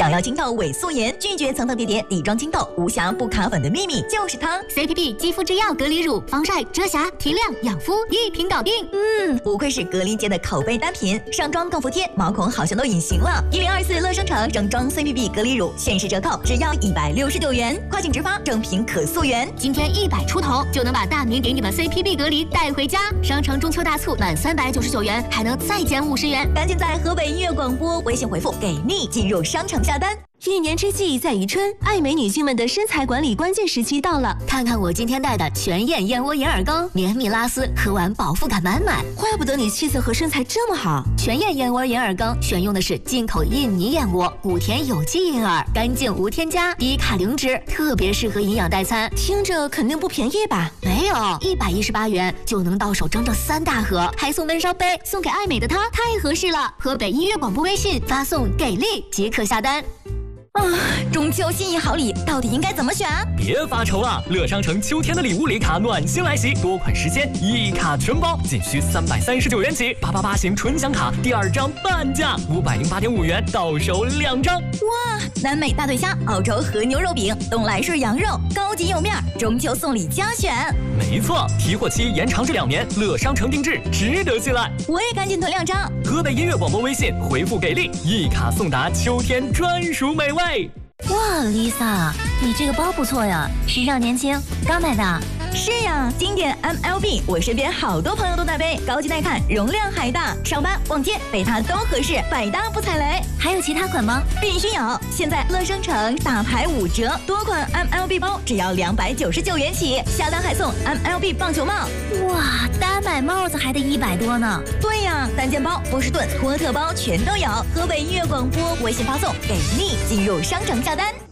想要清透伪素颜，拒绝层层叠叠底妆清透，无瑕不卡粉的秘密就是它。 CPB 肌肤之钥隔离乳，防晒、遮瑕、提亮、养肤，一瓶搞定。 不愧是隔离界的口碑单品，上妆更服帖，毛孔好像都隐形了。1024乐生城整装 CPB 隔离乳限时折扣，只要169元，跨境直发，正品可溯源。 今天100出头就能把大名鼎鼎的 CPB 隔离带回家。商城中秋大促满399元还能再减50元， 赶紧在河北音乐广播微信回复给力进入商城下单。 一年之计在于春，爱美女性们的身材管理关键时期到了。 看看我今天带的全燕燕窝银耳羹，绵密拉丝，喝完饱腹感满满。 怪不得你气色和身材这么好。 全燕燕窝银耳羹选用的是进口印尼燕窝，谷田有机银耳，干净无添加，低卡零脂，特别适合营养代餐。 听着肯定不便宜吧？ 没有，118元就能到手整整3大盒，还送闷烧杯，送给爱美的她太合适了。河北音乐广播微信发送给力即可下单。 中秋心意好礼到底应该怎么选？ 别发愁了，乐商城秋天的礼物礼卡暖心来袭，多款时间一卡全包，仅需339元起。888型纯享卡第2张半价，508.5元到手2张。 哇，南美大对虾、澳洲和牛肉饼、东来顺羊肉，高级有面，中秋送礼加选。 没错，提货期延长至2年，乐商城定制，值得信赖。 我也赶紧囤2张。 河北音乐广播微信回复给力，一卡送达秋天专属美味。 哇 ，Lisa， 你这个包不错呀，时尚年轻，刚买的。 是呀，经典 MLB， 我身边好多朋友都在背，高级耐看，容量还大，上班逛街背它都合适，百搭不踩雷。 还有其他款吗？ 必须有！现在乐生城大牌5折，多款 MLB 包只要299元起，下单还送 MLB 棒球帽。 哇，单买帽子还得100多呢。 对呀，单肩包、波士顿、托特包全都有。河北音乐广播微信发送给力，进入商城下单。